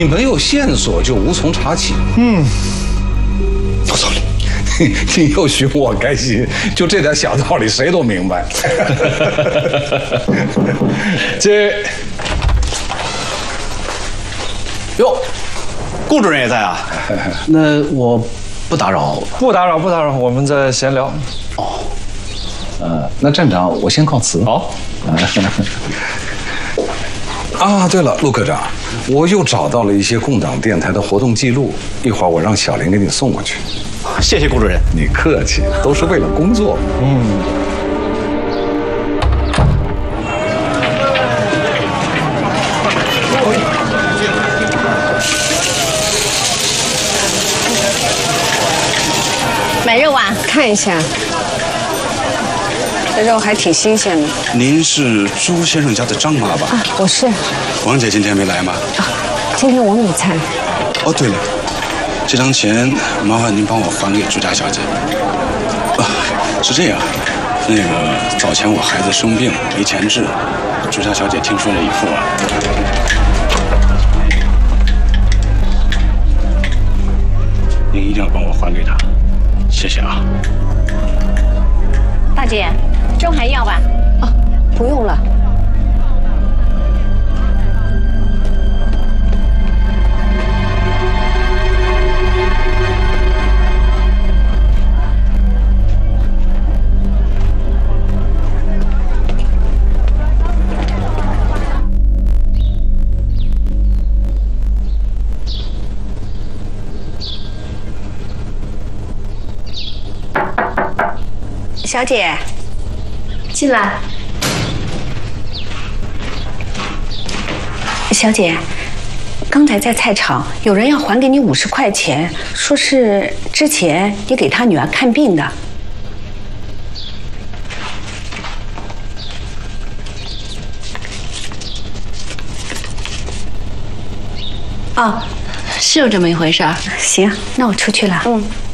你没有线索就无从查起。 有道理。 你又许我开心，就这点小道理，谁都明白。 哟，顾主任也在啊？那我不打扰。 不打扰，我们在闲聊。 那站长，我先告辞。 好。 啊，对了，陆科长，我又找到了一些共党电台的活动记录，一会儿我让小林给你送过去。 谢谢顾主任。 你客气，都是为了工作。 买肉啊？ 看一下，这肉还挺新鲜的。 您是朱先生家的张妈吧？ 啊，我是。 王姐今天没来吗？ 啊，今天我没菜。 哦，对了，这张钱麻烦您帮我还给朱家小姐。啊，是这样，那个早前我孩子生病没钱治，朱家小姐听说了以后啊，您一定要帮我还给她，谢谢啊。 大姐，粥还要吧？ 啊，不用了。 小姐，进来。小姐，刚才在菜场有人要还给你50块钱，说是之前你给他女儿看病的。 哦，是有这么一回事儿。 行，那我出去了。